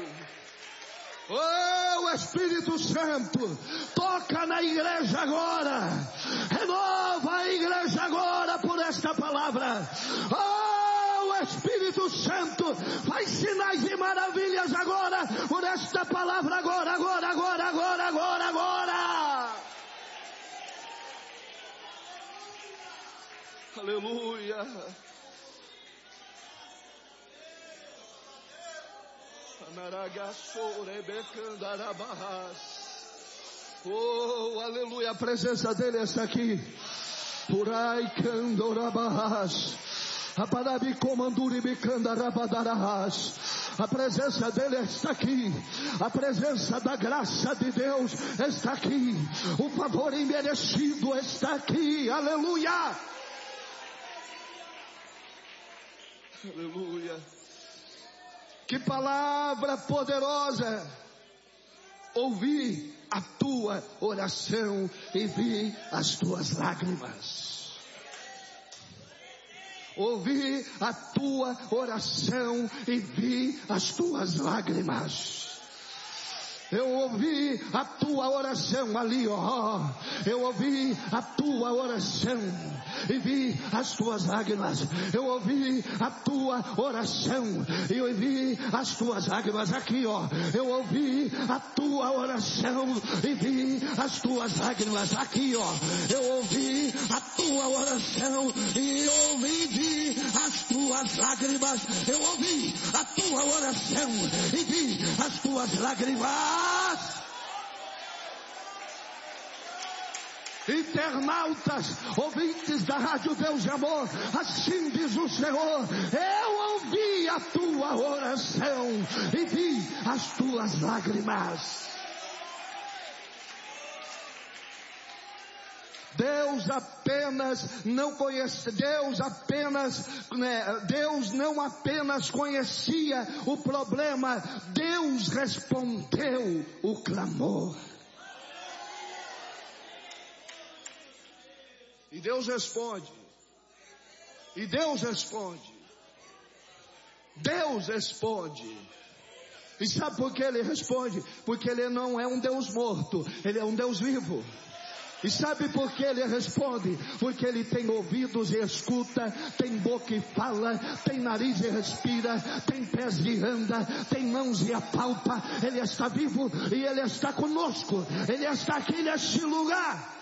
Oh, Espírito Santo, toca na igreja agora, renova a igreja agora por esta palavra. Oh, Espírito Santo, faz sinais e maravilhas agora por esta palavra, agora. Aleluia. Oh, aleluia, a presença dele está aqui. Purai candorabahas, aparabi comanduri bicandarabadaraas. A presença dele está aqui. A presença da graça de Deus está aqui. O favor imerecido está aqui. Aleluia. Aleluia. Que palavra poderosa. Ouvi a tua oração e vi as tuas lágrimas. Ouvi a tua oração e vi as tuas lágrimas. Eu ouvi a tua oração ali, ó. Eu ouvi a tua oração e vi as tuas lágrimas. Eu ouvi a tua oração e eu vi as tuas lágrimas aqui, ó. Eu ouvi a tua oração e vi as tuas lágrimas aqui, ó. Eu ouvi a tua oração e vi as tuas lágrimas. Eu ouvi a tua oração e vi as tuas lágrimas. Internautas, ouvintes da Rádio Deus de Amor, assim diz o Senhor: eu ouvi a tua oração e vi as tuas lágrimas. Deus não apenas conhecia o problema, Deus respondeu o clamor. E Deus responde. E sabe por que Ele responde? Porque Ele não é um Deus morto, Ele é um Deus vivo. E sabe por que Ele responde? Porque Ele tem ouvidos e escuta, tem boca e fala, tem nariz e respira, tem pés e anda, tem mãos e apalpa. Ele está vivo e Ele está conosco. Ele está aqui neste lugar.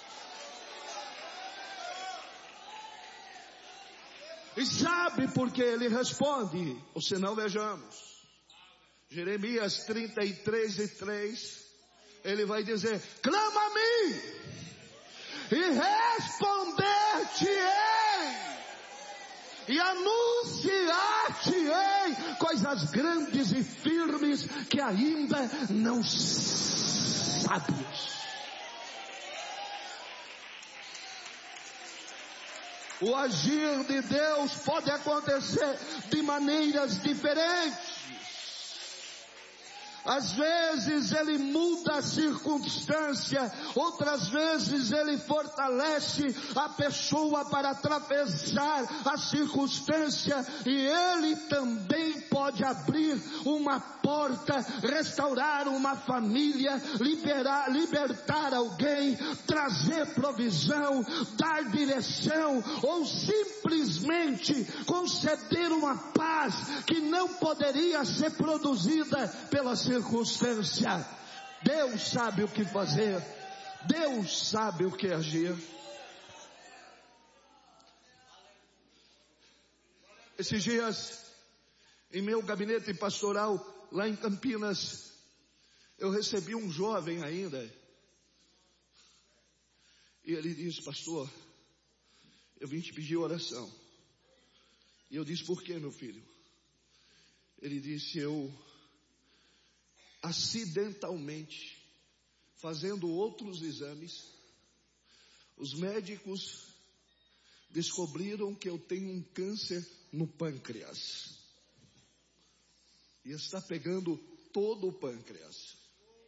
E sabe por que Ele responde? Ou se não, vejamos. Jeremias 33:3. Ele vai dizer: clama a mim e responder-te-ei e anunciar-te-ei coisas grandes e firmes que ainda não sabes. O agir de Deus pode acontecer de maneiras diferentes. Às vezes Ele muda a circunstância, outras vezes Ele fortalece a pessoa para atravessar a circunstância, e Ele também pode abrir uma porta, restaurar uma família, libertar alguém, trazer provisão, dar direção, ou simplesmente conceder uma paz que não poderia ser produzida pela circunstância. Deus sabe o que fazer. Deus sabe o que agir. Esses dias, em meu gabinete pastoral, lá em Campinas, eu recebi um jovem ainda. E ele disse: pastor, eu vim te pedir oração. E eu disse: por quê, meu filho? Ele disse: eu acidentalmente, fazendo outros exames, os médicos descobriram que eu tenho um câncer no pâncreas. E está pegando todo o pâncreas.